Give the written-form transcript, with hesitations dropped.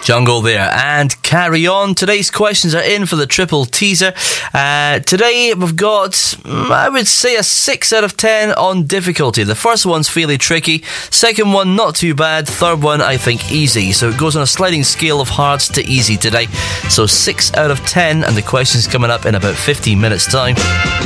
Jungle there, and Carry On. Today's questions are in for the triple teaser. Today we've got, I would say, a 6 out of 10 on difficulty. The first one's fairly tricky, second one not too bad, third one I think easy. So it goes on a sliding scale of hard to easy today. So 6 out of 10, and the question's coming up in about 15 minutes time.